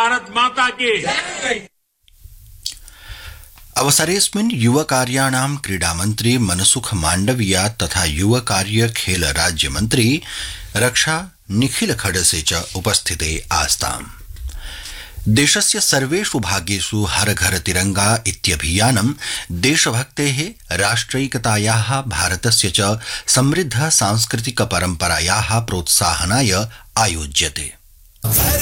भारत माता की। अवसरेऽस्मिन् युवकार्याणां क्रीडामन्त्री मनसुख माण्डविया तथा युवकार्य खेल राज्यमन्त्री रक्षा निखिल खडसे च उपस्थिते आस्ताम्। देशस्य सर्वेषु भागेषु हर घर तिरंगा इत्यभियानं देशभक्तेः राष्ट्रैकतायाः भारतस्य च समृद्ध सांस्कृतिक परम्परायाः प्रोत्साहनाय आयोज्यते।